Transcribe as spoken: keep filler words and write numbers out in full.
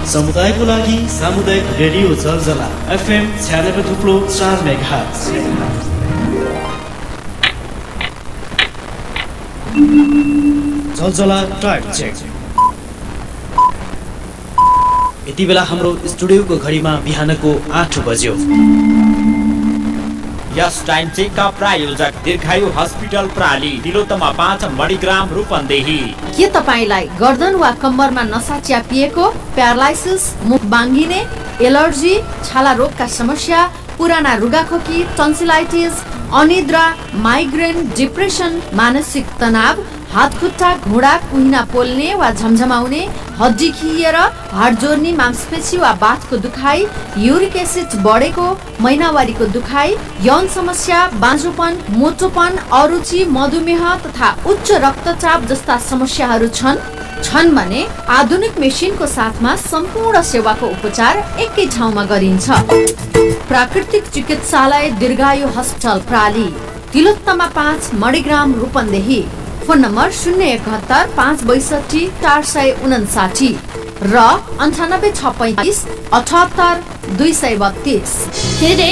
समुदायको लागि सामुदायिक रेडियो जलजला एफएम छ्यानब्बे थुप्रो चार मेगाहर्ज। जलजला टाइम चेक। यति बेला हाम्रो स्टुडियोको घडीमा बिहानको आठ बज्यो। यस टाइम चेकका प्रायोजक दीर्घायु हस्पिटल प्राली, तिलोत्तमा पाँच, मणिग्राम, रूपन्देही। के तपाईलाई गर्दन वा कम्मरमा नसा च्यापिएको, प्यारालाइसिस, मुख बाङ्गिने, एलर्जी, छाला रोगका समस्या, पुराना रुगाखोकी, टन्सिलाइटिस, अनिद्रा, माइग्रेन, डिप्रेसन, मानसिक तनाव, हात खुट्टा घुँडा कुहिना पोल्ने वा झमझमाउने, हड्डी खिएर हाड जोड्ने, मांसपेशी वा बाथको दुखाइ, युरिक एसिड बढेको, महिनावारीको दुखाइ, यौन समस्या, बाँझोपन, मोटोपन, अरुचि, मधुमेह तथा उच्च रक्तचाप जस्ता समस्याहरू छन् छन् भने आधुनिक मेसिनको साथमा सम्पूर्ण सेवाको उपचार एकै ठाउँमा गरिन्छ। प्राकृतिक चिकित्सालय दीर्घायु हस्पिटल प्राली, तिलोत्तमा पाँच, मणिग्राम, रूपन्देही। फोन नम्बर शून्य एकहत्तर पाँच बैसठी चार सय उनासाठी र अन्ठानब्बे छ पैँतिस अठहत्तर दुई सय बत्तीस।